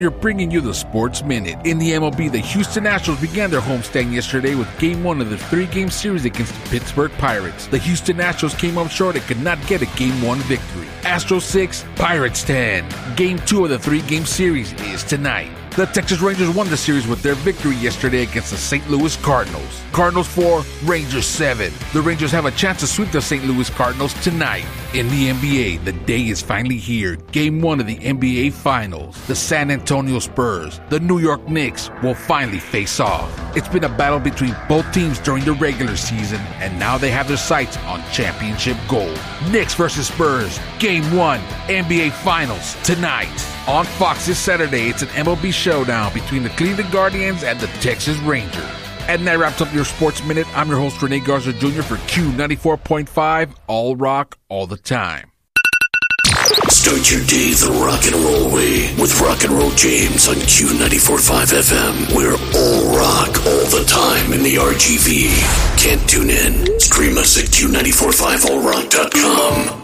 You're bringing you the Sports Minute. In the MLB, the Houston Astros began their homestand yesterday with Game 1 of the 3-game series against the Pittsburgh Pirates. The Houston Astros came up short and could not get a Game 1 victory. Astros 6, Pirates 10. Game 2 of the 3-game series is tonight. The Texas Rangers won the series with their victory yesterday against the St. Louis Cardinals. Cardinals 4, Rangers 7. The Rangers have a chance to sweep the St. Louis Cardinals tonight. In the NBA, the day is finally here. Game 1 of the NBA Finals. The San Antonio Spurs, the New York Knicks will finally face off. It's been a battle between both teams during the regular season, and now they have their sights on championship gold. Knicks versus Spurs, Game 1, NBA Finals, tonight. On Fox this Saturday, it's an MLB showdown between the Cleveland Guardians and the Texas Rangers. And that wraps up your Sports Minute. I'm your host, Rene Garza Jr. for Q94.5, all rock, all the time. Start your day the rock and roll way with Rock and Roll James on Q94.5 FM. We're all rock all the time in the RGV. Can't tune in? Stream us at Q945allrock.com.